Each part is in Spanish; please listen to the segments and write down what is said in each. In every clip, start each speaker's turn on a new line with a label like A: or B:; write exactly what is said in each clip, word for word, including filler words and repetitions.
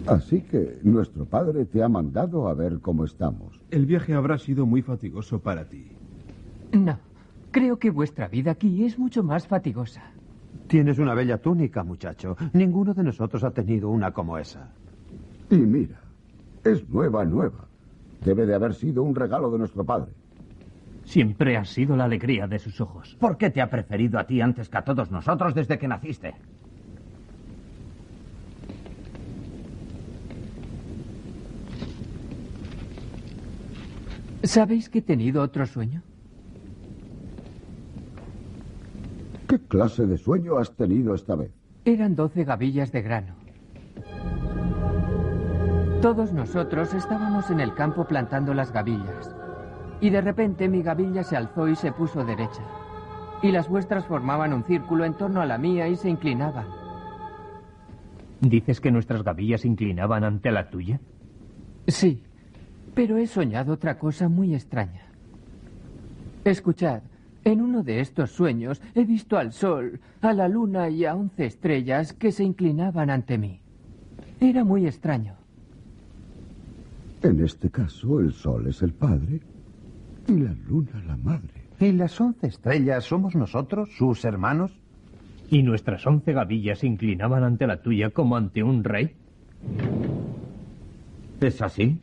A: Así que nuestro padre te ha mandado a ver cómo estamos.
B: El viaje habrá sido muy fatigoso para ti.
C: No, creo que vuestra vida aquí es mucho más fatigosa.
D: Tienes una bella túnica, muchacho. Ninguno de nosotros ha tenido una como esa.
A: Y mira, es nueva, nueva. Debe de haber sido un regalo de nuestro padre.
E: Siempre has sido la alegría de sus ojos.
F: ¿Por qué te ha preferido a ti antes que a todos nosotros desde que naciste?
C: ¿Sabéis que he tenido otro sueño?
A: ¿Qué clase de sueño has tenido esta vez?
C: Eran doce gavillas de grano. Todos nosotros estábamos en el campo plantando las gavillas. Y de repente mi gavilla se alzó y se puso derecha. Y las vuestras formaban un círculo en torno a la mía y se inclinaban.
E: ¿Dices que nuestras gavillas se inclinaban ante la tuya?
C: Sí, pero he soñado otra cosa muy extraña. Escuchad, en uno de estos sueños he visto al sol, a la luna y a once estrellas que se inclinaban ante mí. Era muy extraño.
A: En este caso, el sol es el padre y la luna la madre.
D: ¿Y las once estrellas somos nosotros, sus hermanos?
E: ¿Y nuestras once gavillas se inclinaban ante la tuya como ante un rey?
F: ¿Es así?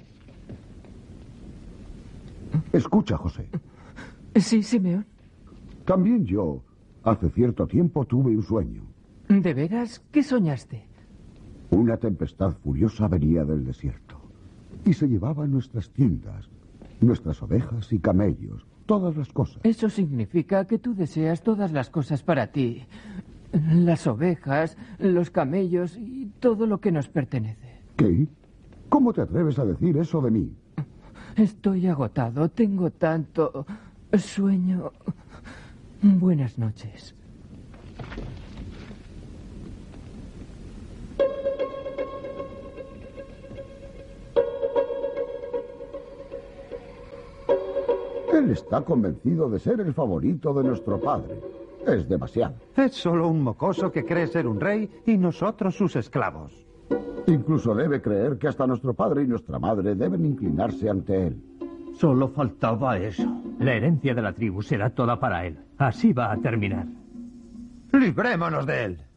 A: Escucha, José.
C: Sí, Simeón.
A: También yo, hace cierto tiempo, tuve un sueño.
C: ¿De veras? ¿Qué soñaste?
A: Una tempestad furiosa venía del desierto y se llevaba nuestras tiendas, nuestras ovejas y camellos, todas las cosas.
C: Eso significa que tú deseas todas las cosas para ti. Las ovejas, los camellos y todo lo que nos pertenece.
A: ¿Qué? ¿Cómo te atreves a decir eso de mí?
C: Estoy agotado, tengo tanto sueño. Buenas noches.
A: Él está convencido de ser el favorito de nuestro padre. Es demasiado.
D: Es solo un mocoso que cree ser un rey y nosotros sus esclavos.
A: Incluso debe creer que hasta nuestro padre y nuestra madre deben inclinarse ante él.
F: Solo faltaba eso.
E: La herencia de la tribu será toda para él. Así va a terminar.
D: ¡Librémonos de él!